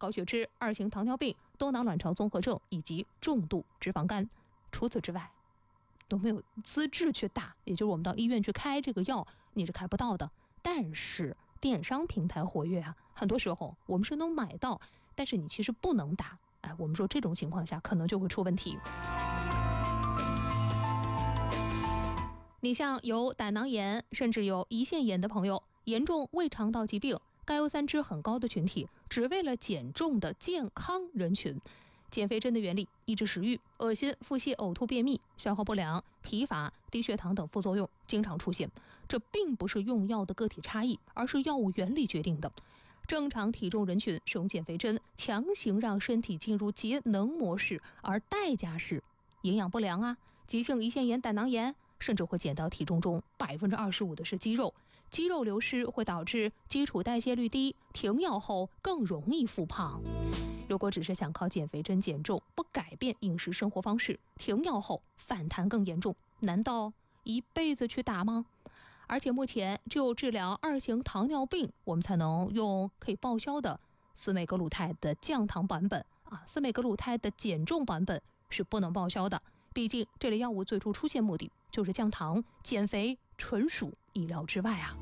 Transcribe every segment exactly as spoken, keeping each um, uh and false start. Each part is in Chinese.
高血脂、二型糖尿病、多囊卵巢综合症以及重度脂肪肝。除此之外都没有资质去打，也就是我们到医院去开这个药你是开不到的。但是电商平台活跃啊，很多时候我们是能买到，但是你其实不能打。哎，我们说这种情况下可能就会出问题。你像有胆囊炎甚至有胰腺炎的朋友，严重胃肠道疾病、甘油三酯很高的群体，只为了减重的健康人群，减肥针的原理抑制食欲、恶心、腹泻、呕吐、便秘、消化不良、疲乏、低血糖等副作用经常出现。这并不是用药的个体差异，而是药物原理决定的。正常体重人群使用减肥针，强行让身体进入节能模式，而代价是营养不良啊，急性胰腺炎、胆囊炎，甚至会减到体重中百分之二十五的是肌肉，肌肉流失会导致基础代谢率低，停药后更容易复胖。如果只是想靠减肥针减重，不改变饮食生活方式，停药后反弹更严重，难道一辈子去打吗？而且目前只有治疗二型糖尿病，我们才能用可以报销的司美格鲁肽的降糖版本啊，司美格鲁肽的减重版本是不能报销的。毕竟这类药物最初出现目的就是降糖，减肥纯属意料之外啊。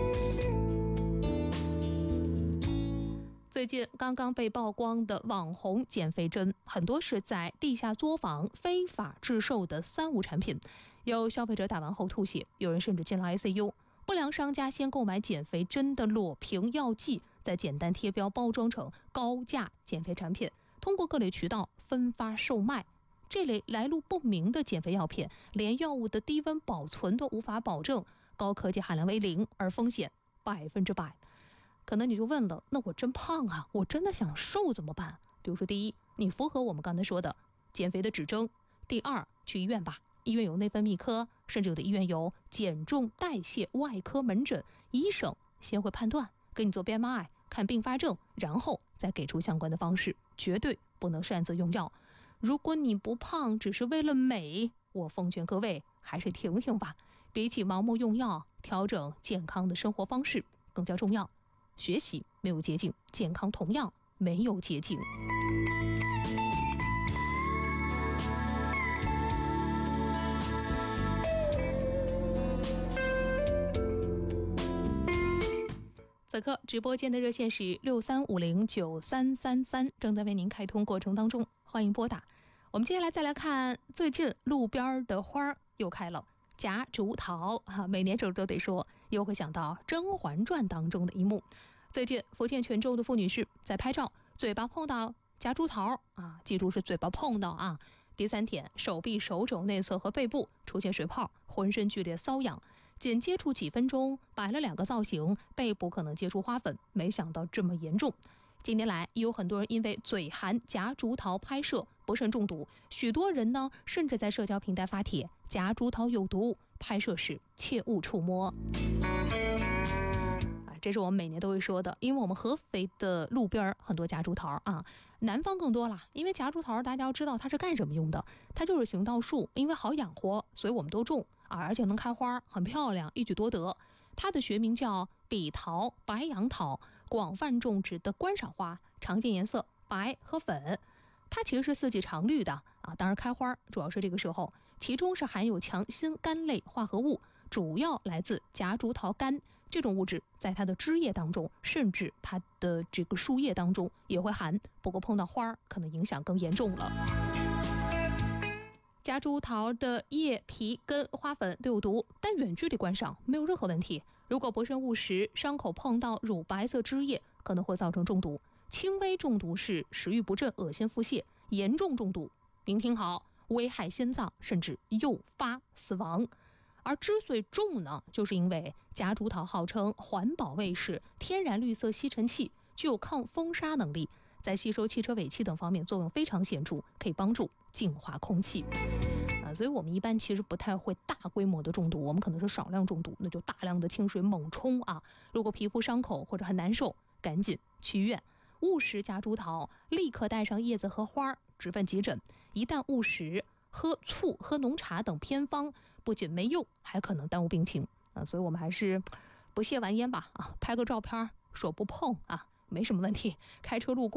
最近刚刚被曝光的网红减肥针，很多是在地下作坊非法制售的三无产品，有消费者打完后吐血，有人甚至进了 I C U。 不良商家先购买减肥针的裸瓶药剂，再简单贴标包装成高价减肥产品，通过各类渠道分发售卖。这类来路不明的减肥药品，连药物的低温保存都无法保证，高科技含量为零，而风险百分之百。可能你就问了，那我真胖啊，我真的想瘦怎么办？比如说，第一，你符合我们刚才说的减肥的指征；第二，去医院吧，医院有内分泌科，甚至有的医院有减重代谢外科门诊，医生先会判断，给你做 B M I， 看并发症，然后再给出相关的方式，绝对不能擅自用药。如果你不胖只是为了美，我奉劝各位还是停停吧，比起盲目用药，调整健康的生活方式更加重要。学习没有捷径，健康同样没有捷径。此刻直播间的热线是六三五零九三三三，正在为您开通过程当中，欢迎拨打。我们接下来再来看，最近路边的花又开了，夹竹桃啊，每年这都得说，又会想到《甄嬛传》当中的一幕。最近福建泉州的傅女士在拍照，嘴巴碰到夹竹桃啊，记住是嘴巴碰到啊。第三天，手臂、手肘内侧和背部出现水泡，浑身剧烈瘙痒，仅接触几分钟，摆了两个造型，背部可能接触花粉，没想到这么严重。近年来，也有很多人因为嘴含夹竹桃拍摄不慎中毒，许多人呢甚至在社交平台发帖夹竹桃有毒，拍摄时切勿触摸。这是我们每年都会说的，因为我们合肥的路边很多夹竹桃啊，南方更多了。因为夹竹桃大家要知道它是干什么用的，它就是行道树，因为好养活，所以我们都种啊，而且能开花，很漂亮，一举多得。它的学名叫笔桃、白杨桃，广泛种植的观赏花，常见颜色白和粉。它其实是四季常绿的啊，当然开花主要是这个时候，其中是含有强锌苷类化合物，主要来自夹竹桃苷。这种物质在它的枝叶当中，甚至它的这个树叶当中也会含，不过碰到花可能影响更严重了。夹竹桃的叶、皮、根、花粉都有毒，但远距离观赏没有任何问题。如果不慎误食，伤口碰到乳白色枝叶，可能会造成中毒。轻微中毒是食欲不振、恶心、腹泻；严重中毒，您听好，危害心脏，甚至诱发死亡。而之所以重呢，就是因为夹竹桃号称环保卫士、天然绿色吸尘器，具有抗风沙能力，在吸收汽车尾气等方面作用非常显著，可以帮助净化空气啊。所以我们一般其实不太会大规模的中毒，我们可能是少量中毒，那就大量的清水猛冲啊。如果皮肤伤口或者很难受，赶紧去医院。误食夹竹桃，立刻带上叶子和花，直奔急诊。一旦误食，喝醋、喝浓茶等偏方不仅没用，还可能耽误病情啊！所以我们还是不亵玩焉吧啊，拍个照片说不碰啊，没什么问题。开车路过